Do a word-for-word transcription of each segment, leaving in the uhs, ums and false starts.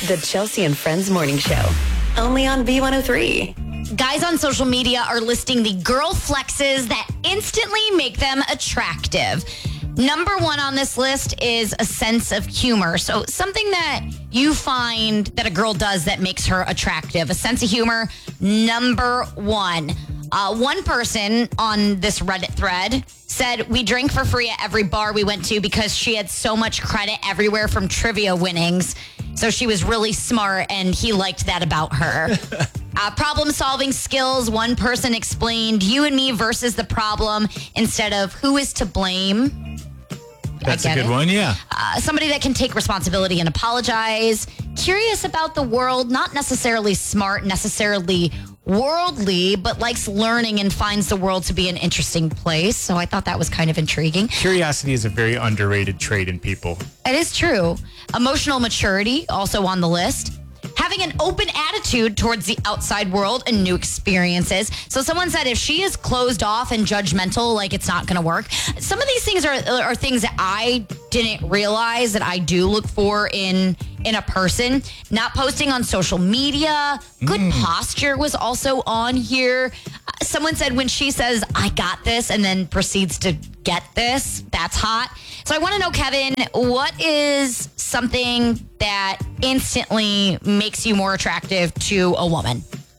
The Chelsea and Friends Morning Show. Only on B one oh three. Guys on social media are listing the girl flexes that instantly make them attractive. Number one on this list is a sense of humor. So something that you find that a girl does that makes her attractive. A sense of humor, number one. Uh, one person on this Reddit thread said, we drank for free at every bar we went to because she had so much credit everywhere from trivia winnings. So she was really smart, and he liked that about her. uh, problem-solving skills, one person explained, you and me versus the problem instead of who is to blame. That's a good it. one, yeah. Uh, somebody that can take responsibility and apologize. Curious about the world, not necessarily smart, necessarily worldly, but likes learning and finds the world to be an interesting place. So I thought that was kind of intriguing. Curiosity is a very underrated trait in people. It is true. Emotional maturity, also on the list. Having an open attitude towards the outside world and new experiences. So someone said if she is closed off and judgmental, like it's not going to work. Some of these things are are things that I didn't realize that I do look for in in a person. Not posting on social media. Good mm. posture was also on here. Someone said when she says, I got this, and then proceeds to get this, that's hot. So I want to know, Kevin, what is something that instantly makes you more attractive to a woman?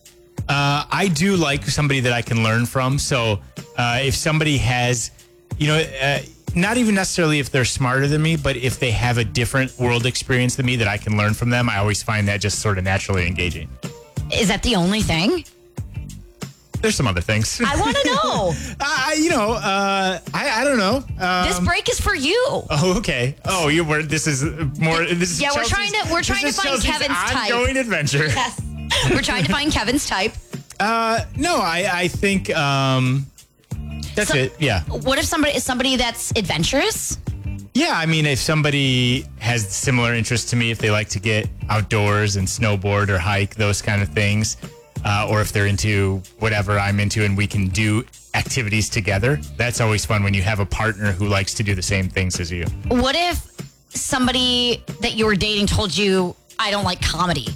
Uh, I do like somebody that I can learn from. So uh, if somebody has, you know, uh, not even necessarily if they're smarter than me, but if they have a different world experience than me that I can learn from them, I always find that just sort of naturally engaging. Is that the only thing? There's some other things. I want to know. uh, you know, uh, I, I don't know. Um, this break is for you. Oh, okay. Oh, you were. This is more. This is yeah. Chelsea's, We're trying to. We're trying to find Chelsea's Kevin's type. Ongoing adventure. Yes. We're trying to find Kevin's type. Uh, no, I. I think. Um, that's so, it. Yeah. What if somebody is somebody that's adventurous? Yeah, I mean, if somebody has similar interests to me, if they like to get outdoors and snowboard or hike, those kind of things. Uh, or if they're into whatever I'm into and we can do activities together. That's always fun when you have a partner who likes to do the same things as you. What if somebody that you were dating told you, I don't like comedy?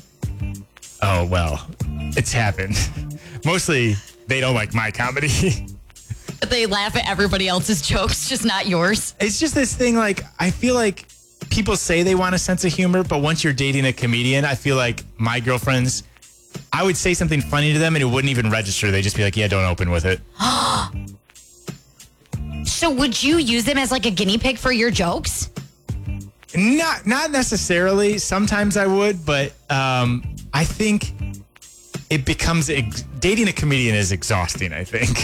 Oh, well, it's happened. Mostly they don't like my comedy. They laugh at everybody else's jokes, just not yours. It's just this thing, like, I feel like people say they want a sense of humor, but once you're dating a comedian, I feel like my girlfriends... I would say something funny to them and it wouldn't even register. They'd just be like, yeah, don't open with it. So would you use them as like a guinea pig for your jokes? Not not necessarily. Sometimes I would, but um, I think it becomes... Ex- dating a comedian is exhausting, I think.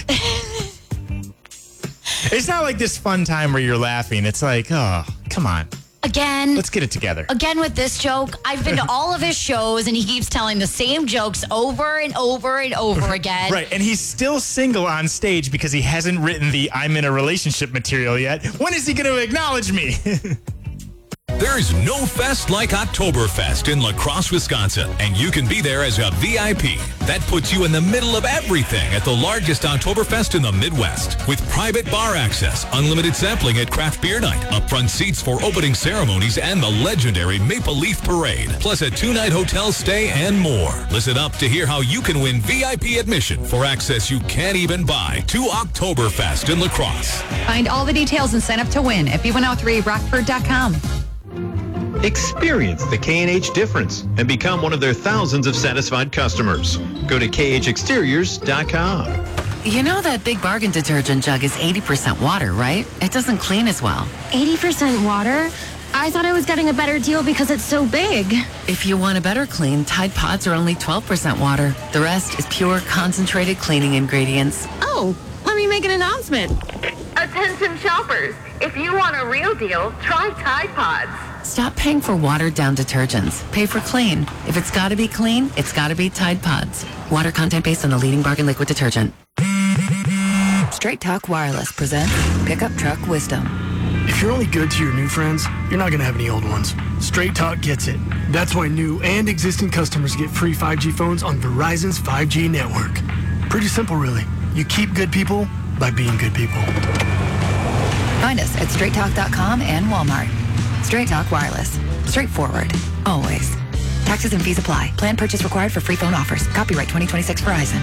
It's not like this fun time where you're laughing. It's like, oh, come on. Again. Let's get it together. Again with this joke. I've been to all of his shows and he keeps telling the same jokes over and over and over again. Right. And he's still single on stage because he hasn't written the I'm in a relationship material yet. When is he going to acknowledge me? There's no fest like Oktoberfest in La Crosse, Wisconsin, and you can be there as a V I P. That puts you in the middle of everything at the largest Oktoberfest in the Midwest. With private bar access, unlimited sampling at craft beer night, upfront seats for opening ceremonies, and the legendary Maple Leaf Parade, plus a two-night hotel stay and more. Listen up to hear how you can win V I P admission for access you can't even buy to Oktoberfest in La Crosse. Find all the details and sign up to win at B one oh three rockford dot com. Experience the K and H difference and become one of their thousands of satisfied customers. Go to K H exteriors dot com. You know that Big Bargain detergent jug is eighty percent water, right? It doesn't clean as well. eighty percent water? I thought I was getting a better deal because it's so big. If you want a better clean, Tide Pods are only twelve percent water. The rest is pure concentrated cleaning ingredients. Oh, let me make an announcement. Attention shoppers, if you want a real deal, try Tide Pods. Stop paying for watered-down detergents. Pay for clean. If it's got to be clean, it's got to be Tide Pods. Water content based on the leading bargain liquid detergent. Straight Talk Wireless presents Pickup Truck Wisdom. If you're only good to your new friends, you're not going to have any old ones. Straight Talk gets it. That's why new and existing customers get free five G phones on Verizon's five G network. Pretty simple, really. You keep good people by being good people. Find us at straight talk dot com and Walmart. Straight Talk Wireless. Straightforward. Always. Taxes and fees apply. Plan purchase required for free phone offers. Copyright twenty twenty-six Verizon.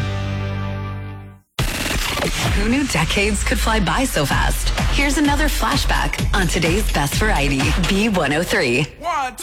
Who knew decades could fly by so fast? Here's another flashback on today's Best Variety, B one oh three. One, two.